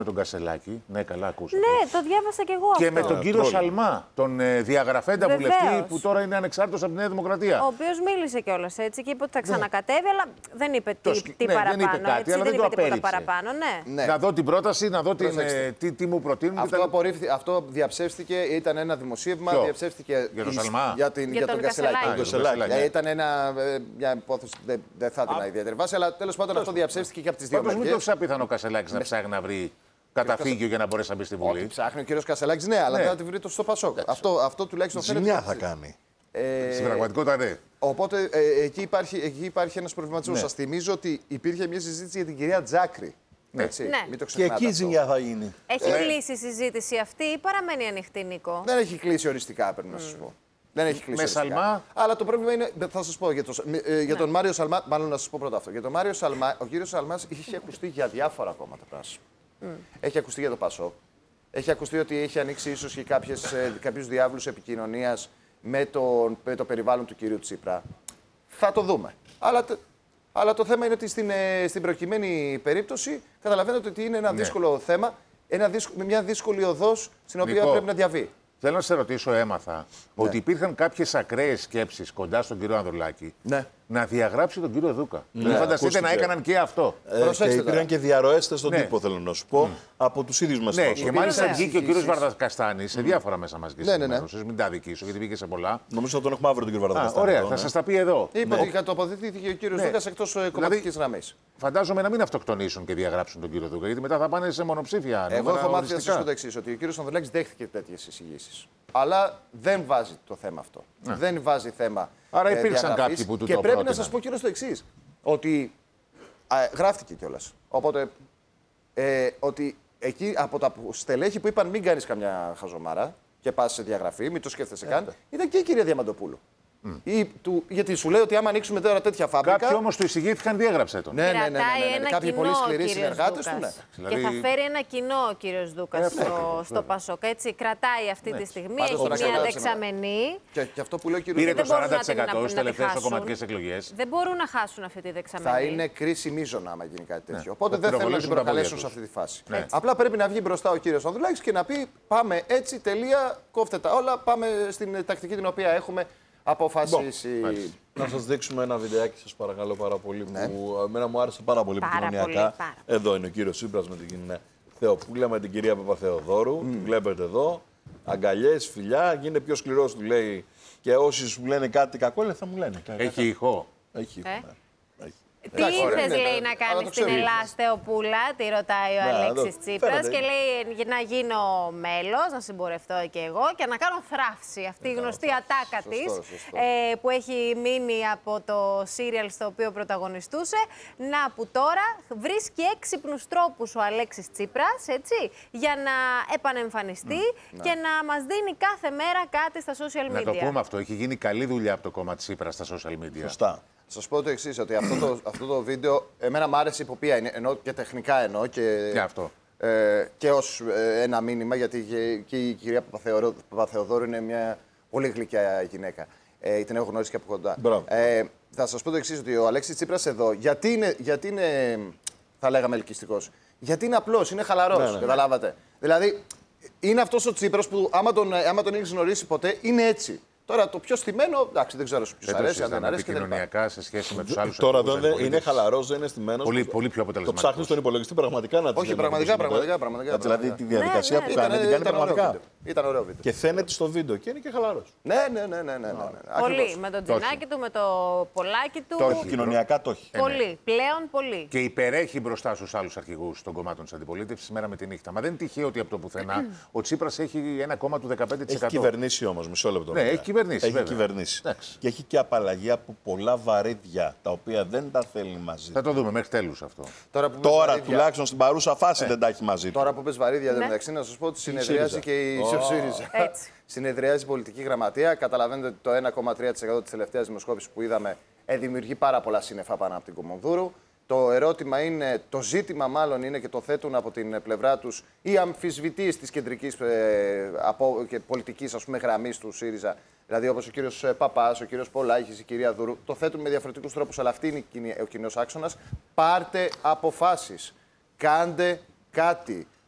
με τον Κασελάκη. Ναι, καλά ακούσατε. Ναι, το διάβασα κι εγώ αυτό. Και με τον κύριο Σαλμά, τον διαγραφέντα βουλευτή που τώρα είναι ανεξάρτητος από τη Νέα Δημοκρατία. Ο οποίος μίλησε κιόλας έτσι και είπε ότι θα ξανακατέβει, αλλά δεν είπε τι ναι, παραπάνω. Δεν είπε κάτι, έτσι, αλλά δεν δεν είπε το τίποτα απέρριψε. παραπάνω. Ναι. Να δω την πρόταση, να δω τι μου προτείνουν. Αυτό διαψεύστηκε, ήταν ένα δημοσίευμα. Διαψεύστηκε για τον Σαλμά. Για τον Κασελάκη. Ήταν μια υπόθεση, δεν θα την ιδιαίτερη βάση, αλλά τέλος πάντων αυτό διαψεύστηκε και από τις δύο μεριές. Μην το ξαπίθανο ο Κασελάκης να ψάχνει να βρει καταφύγιο για να μπορέσει να μπει στη Βουλή. Ψάχνει ο κύριος Κασελάκης, ναι, αλλά δεν θα τη βρει στο Πασόκ. Αυτό τουλάχιστον φαίνεται. Ζημιά θα κάνει. Στην πραγματικότητα, ναι. Οπότε εκεί υπάρχει ένας προβληματισμός. Σας θυμίζω ότι υπήρχε μια συζήτηση για την κυρία Τζάκρη. Έτσι, μην το και εκεί ζημιά θα γίνει. Έχει κλείσει η συζήτηση αυτή ή παραμένει ανοιχτή, Νίκο? Δεν έχει κλείσει οριστικά, πρέπει να σας πω. Δεν έχει κλείσει. Με Σαλμά. Αλλά το πρόβλημα είναι, θα σας πω για τον Μάριο Σαλμά, μάλλον να σας πω πρώτα αυτό. Για τον Μάριο Σαλμά, ο κύριος Σαλμάς είχε ακουστεί για διάφορα κόμματα. Έχει ακουστεί για το Πασόκ. Έχει ακουστεί ότι έχει ανοίξει ίσως και κάποιους διάβλους επικοινωνίας με το περιβάλλον του κυρίου Τσίπρα. Θα το δούμε. Αλλά το θέμα είναι ότι στην προκειμένη περίπτωση καταλαβαίνετε ότι είναι ένα δύσκολο θέμα, μια δύσκολη οδός στην οποία πρέπει να διαβεί. Θέλω να σε ρωτήσω, έμαθα ότι υπήρχαν κάποιες ακραίες σκέψεις κοντά στον κύριο Ανδρουλάκη να διαγράψει τον κύριο Δούκα. Δεν φανταστείτε να έκαναν και αυτό. Και υπήρχαν και διαρροές στον τύπο, θέλω να σου πω, από τους ίδιους μας. Ναι, και μάλιστα βγήκε ο κύριος Βαρδακαστάνης σε διάφορα μέσα μαζικής ενημέρωσης. Μην τα δικήσω, γιατί βγήκε σε πολλά. Νομίζω ότι τον έχουμε αύριο τον κύριο Βαρδακαστάνη. Ωραία, θα σας τα πει εδώ. Είπε ότι τοποθετήθηκε ο κύριος Δούκας εκτός κομματικής γραμμής. Φαντάζομαι να μην αυτοκτονήσουν και διαγράψουν τον κύριο Δούκα, γιατί μετά θα πάνε σε μονοψήφια. Εγώ έχω μάθει να σας πω το εξής, ότι ο κύριος Ανδρουλάκης δέχτηκε τέτοιες εισηγήσεις. Αλλά δεν βάζει το θέμα αυτό. Δεν βάζει θέμα. Άρα υπήρξαν κάποιοι που του το πρότειναν. Και πρέπει να σας πω κιόλας το εξής. Ότι γράφτηκε κιόλας. Οπότε ότι εκεί από τα στελέχη που είπαν μην κάνεις καμιά χαζομάρα και πας σε διαγραφή, μην το σκέφτεσαι καν, ήταν και η κυρία Διαμαντοπούλου. Γιατί σου λέει ότι άμα ανοίξουμε τώρα τέτοια φάμπρικα. Κάποιοι όμως του εισηγήθηκαν, διέγραψε τον. Ναι. Κάποιοι πολύ σκληροί συνεργάτες του. Και θα φέρει ένα κοινό ο κύριος Δούκας στο Πασόκ. Έτσι, κρατάει αυτή τη στιγμή, έχει μια δεξαμενή. Και αυτό που λέει ο κύριος Πήρε το 40% στις τελευταίες κομματικές εκλογές. Δεν μπορούν να χάσουν αυτή τη δεξαμενή. Θα είναι κρίση μείζωνα άμα γίνει κάτι τέτοιο. Οπότε δεν θέλουν να την προκαλέσουν σε αυτή τη φάση. Απλά πρέπει να βγει μπροστά ο κύριος Ανδρουλάκης και να πει πάμε έτσι, τελεία, κόφτε τα όλα, πάμε στην τακτική την οποία έχουμε αποφασίσει. Να σας δείξουμε ένα βιντεάκι, σας παρακαλώ πάρα πολύ, που εμένα μου άρεσε πάρα πολύ επικοινωνιακά. Εδώ είναι ο κύριος Τσίπρας με την Θεοπούλα, με την κυρία Παπαθεοδόρου. Τη βλέπετε εδώ. Αγκαλιές, φιλιά, γίνεται πιο σκληρός, του λέει. Και όσοι σου λένε κάτι κακό, θα μου λένε. Έχει ηχό. Έχει ηχό. Τι ήθελες, λέει, να κάνεις στην Ελλάδα, Θεοπούλα, τη ρωτάει ο Αλέξης Τσίπρας και λέει να γίνω μέλος, να συμπορευτώ και εγώ και να κάνω θράψη. Αυτή η γνωστή ατάκα της που έχει μείνει από το σύριαλ στο οποίο πρωταγωνιστούσε. Να που τώρα βρίσκει έξυπνους τρόπους ο Αλέξης Τσίπρας, έτσι, για να επανεμφανιστεί και να μας δίνει κάθε μέρα κάτι στα social media. Να το πούμε αυτό, έχει γίνει καλή δουλειά από το κόμμα Τσίπρα στα social media. Σωστά. Σας πω το εξής, ότι αυτό το βίντεο εμένα μου άρεσε υπό ποια είναι, ενώ και τεχνικά εννοώ και αυτό. Και ως ένα μήνυμα, γιατί και η κυρία Παπαθεοδόρου είναι μια πολύ γλυκιά γυναίκα. Την έχω γνωρίσει και από κοντά. Θα σας πω το εξής, ότι ο Αλέξης Τσίπρας εδώ, γιατί είναι θα λέγαμε ελκυστικός, γιατί είναι απλός, είναι χαλαρός, καταλάβατε. Δηλαδή, είναι αυτός ο Τσίπρας που άμα τον έχεις γνωρίσει ποτέ, είναι έτσι. Τώρα το πιο στημένο, εντάξει, δεν ξέρω ποιος αρέσει, αν δεν αρέσει. Επικοινωνιακά σε σχέση με τους άλλους. Τώρα είναι χαλαρός, δεν είναι στημένος. Πολύ πιο αποτελεσματικός. Το ψάχνει στον υπολογιστή πραγματικά να τη Όχι, πραγματικά. Δηλαδή τη διαδικασία που κάνει την κάνει πραγματικά. Ήταν ωραίο βίντεο. Και φαίνεται στο βίντεο και είναι και χαλαρός. Ναι. Πολύ. Με το τζινάκι του, με το πολλάκι του. Κοινωνιακά το έχει. Πολύ. Πλέον πολύ. Και υπερέχει μπροστά στους άλλους αρχηγούς των κομμάτων της αντιπολίτευσης μέρα με τη νύχτα. Μα δεν είναι τυχαίο ότι από το πουθενά ο Τσίπρας έχει ένα κόμμα του 15%. Έχει κυβερνήσει όμως, μισό λεπτό. Ναι, έχει κυβερνήσει. Και έχει και απαλλαγή από πολλά βαρύδια τα οποία δεν τα θέλει μαζί. Θα το δούμε μέχρι τέλους αυτό. Τώρα τουλάχιστον στην παρούσα φάση δεν τα έχει μαζί. Τώρα που πες βαρύδια, μεταξύ να σας πω ότι συνεδριάζει και η ΣΥΡΙΖΑ. Συνεδριάζει η πολιτική γραμματεία. Καταλαβαίνετε ότι το 1,3% της τελευταίας δημοσκόπησης που είδαμε δημιουργεί πάρα πολλά σύννεφα πάνω από την Κομονδούρου. Το ερώτημα είναι, το ζήτημα μάλλον είναι και το θέτουν από την πλευρά τους οι αμφισβητείς της κεντρικής και πολιτικής γραμμής του ΣΥΡΙΖΑ, δηλαδή όπως ο κύριος Παπάς, ο κύριος Πολάκης, η κυρία Δούρου, το θέτουν με διαφορετικούς τρόπους, αλλά αυτή είναι ο κοινός άξονας. Πάρτε αποφάσεις. Κάντε κάτι.